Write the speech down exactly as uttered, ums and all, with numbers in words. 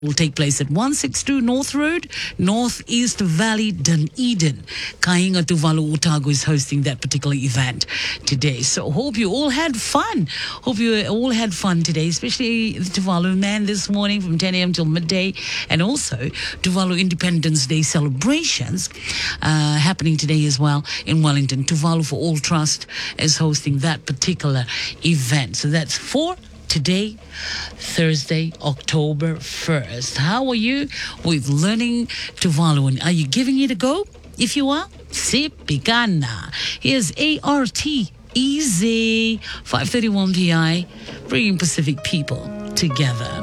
will take place at one sixty-two North Road, Northeast Valley, Dunedin. Kainga Tuvalu Otago is hosting that particular event today. So hope you all had fun. Hope you all had fun today, especially the Tuvalu man this morning from ten a.m. till midday, and also Tuvalu Independence Day celebrations uh, happening today as well in Wellington. Tuvalu for All Trust is hosting that particular event. So that's for today, Thursday, October first. How are you with learning Tuvaluan? Are you giving it a go? If you are, Sipigana. Here's A R T Easy, five thirty-one P I, bringing Pacific people together.